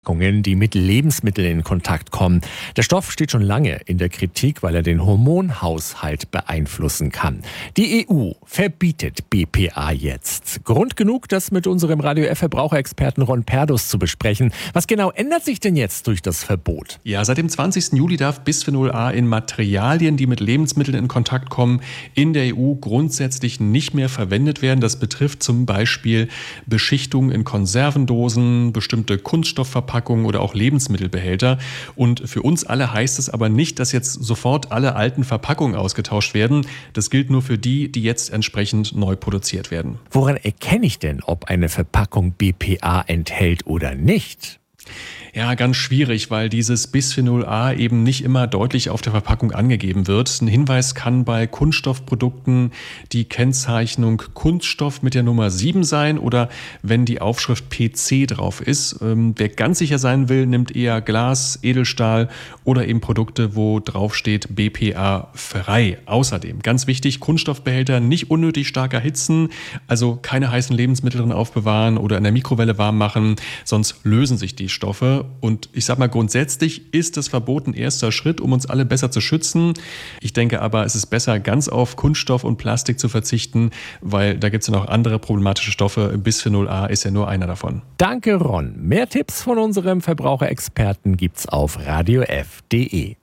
Verpackungen, die mit Lebensmitteln in Kontakt kommen. Der Stoff steht schon lange in der Kritik, weil er den Hormonhaushalt beeinflussen kann. Die EU verbietet BPA jetzt. Grund genug, das mit unserem Radio F Verbraucherexperten Ron Perdus zu besprechen. Was genau ändert sich denn jetzt durch das Verbot? Ja, seit dem 20. Juli darf Bisphenol A in Materialien, die mit Lebensmitteln in Kontakt kommen, in der EU grundsätzlich nicht mehr verwendet werden. Das betrifft zum Beispiel Beschichtung in Konservendosen, bestimmte Kunststoffverpackungen oder auch Lebensmittelbehälter. Und für uns alle heißt es aber nicht, dass jetzt sofort alle alten Verpackungen ausgetauscht werden. Das gilt nur für die, die jetzt entsprechend neu produziert werden. Woran erkenne ich denn, ob eine Verpackung BPA enthält oder nicht? Ja, ganz schwierig, weil dieses Bisphenol A eben nicht immer deutlich auf der Verpackung angegeben wird. Ein Hinweis kann bei Kunststoffprodukten die Kennzeichnung Kunststoff mit der Nummer 7 sein oder wenn die Aufschrift PC drauf ist. Wer ganz sicher sein will, nimmt eher Glas, Edelstahl oder eben Produkte, wo drauf steht BPA frei. Außerdem, ganz wichtig, Kunststoffbehälter nicht unnötig stark erhitzen, also keine heißen Lebensmittel drin aufbewahren oder in der Mikrowelle warm machen, sonst lösen sich die Stoffe. Und ich sag mal, grundsätzlich ist das Verbot ein erster Schritt, um uns alle besser zu schützen. Ich denke aber, es ist besser, ganz auf Kunststoff und Plastik zu verzichten, weil da gibt es ja noch andere problematische Stoffe. Bisphenol A ist ja nur einer davon. Danke, Ron. Mehr Tipps von unserem Verbraucherexperten gibt's auf radiof.de.